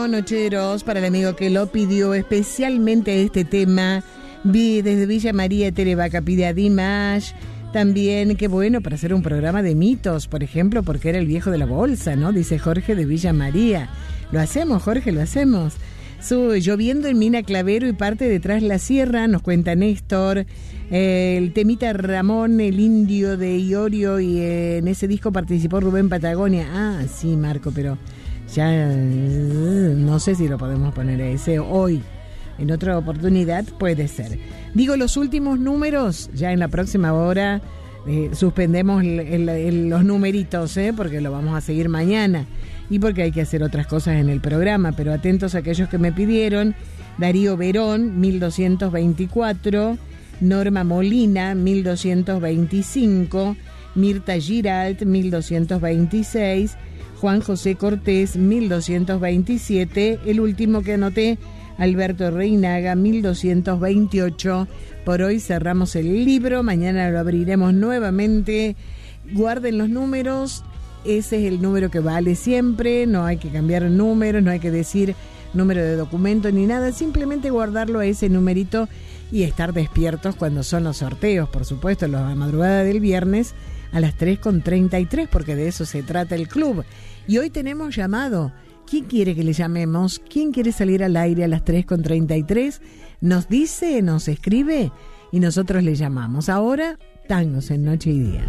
Nocheros, para el amigo que lo pidió especialmente este tema, desde Villa María Televaca pide a Dimash. También, qué bueno para hacer un programa de mitos, por ejemplo, porque era el viejo de la bolsa, ¿no? Dice Jorge de Villa María. Lo hacemos, Jorge, lo hacemos. Lloviendo en Mina Clavero y parte detrás la sierra, nos cuenta Néstor. El temita Ramón, el indio de Iorio, y en ese disco participó Rubén Patagonia. Ah, sí, Marco, pero ya no sé si lo podemos poner ese hoy. En otra oportunidad puede ser. Digo los últimos números, ya en la próxima hora suspendemos los numeritos, porque lo vamos a seguir mañana y porque hay que hacer otras cosas en el programa, pero atentos a aquellos que me pidieron. Darío Verón, 1224, Norma Molina, 1225, Mirta Giralt, 1226, Juan José Cortés, 1227, el último que anoté, Alberto Reinaga, 1228. Por hoy cerramos el libro, mañana lo abriremos nuevamente. Guarden los números, ese es el número que vale siempre, no hay que cambiar números, no hay que decir número de documento ni nada, simplemente guardarlo a ese numerito y estar despiertos cuando son los sorteos, por supuesto, la madrugada del viernes a las 3:33, porque de eso se trata el club. Y hoy tenemos llamado. ¿Quién quiere que le llamemos? ¿Quién quiere salir al aire a las 3:33? Nos dice, nos escribe y nosotros le llamamos. Ahora, tangos en Noche y Día.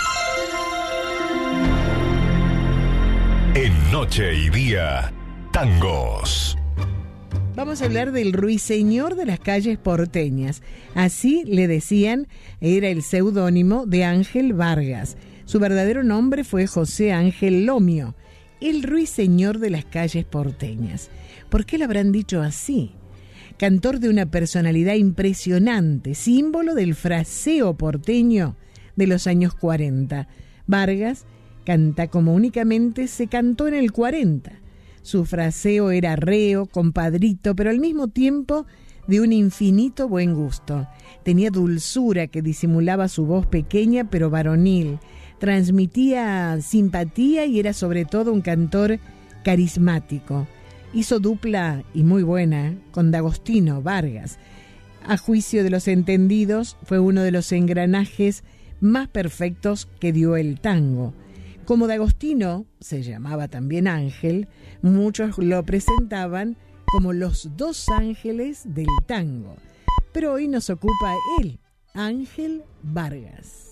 En Noche y Día, tangos. Vamos a hablar del ruiseñor de las calles porteñas. Así le decían, era el seudónimo de Ángel Vargas. Su verdadero nombre fue José Ángel Lomio. El ruiseñor de las calles porteñas. ¿Por qué lo habrán dicho así? Cantor de una personalidad impresionante, símbolo del fraseo porteño de los años 40. Vargas canta como únicamente se cantó en el 40. Su fraseo era reo, compadrito, pero al mismo tiempo de un infinito buen gusto. Tenía dulzura que disimulaba su voz pequeña pero varonil. Transmitía simpatía y era sobre todo un cantor carismático. Hizo dupla y muy buena con D'Agostino Vargas. A juicio de los entendidos, fue uno de los engranajes más perfectos que dio el tango. Como D'Agostino se llamaba también Ángel, muchos lo presentaban como los dos ángeles del tango. Pero hoy nos ocupa él, Ángel Vargas.